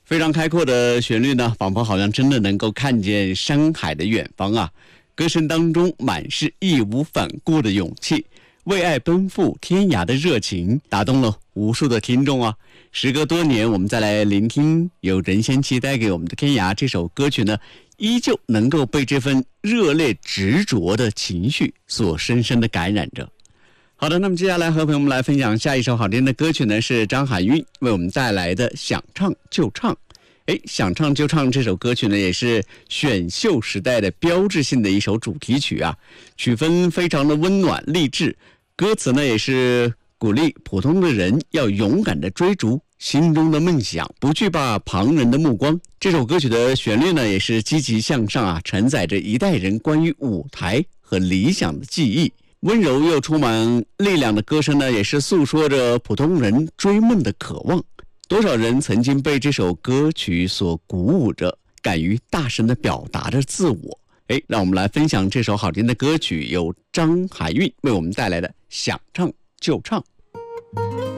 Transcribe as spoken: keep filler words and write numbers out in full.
非常开阔的旋律呢，仿佛好像真的能够看见山海的远方啊。歌声当中满是义无反顾的勇气，为爱奔赴天涯的热情，打动了无数的听众啊。时隔多年，我们再来聆听由任贤齐带给我们的《天涯》这首歌曲呢，依旧能够被这份热烈执着的情绪所深深的感染着。好的，那么接下来和朋友们来分享下一首好听的歌曲呢，是张海韵为我们带来的《想唱就唱》。哎，想唱就唱这首歌曲呢，也是选秀时代的标志性的一首主题曲啊，曲风非常的温暖励志，歌词呢也是鼓励普通的人要勇敢的追逐心中的梦想，不惧怕旁人的目光。这首歌曲的旋律呢也是积极向上啊，承载着一代人关于舞台和理想的记忆。温柔又充满力量的歌声呢，也是诉说着普通人追梦的渴望。多少人曾经被这首歌曲所鼓舞着，敢于大声地表达着自我。哎，让我们来分享这首好听的歌曲，由张海韵为我们带来的《想唱就唱》。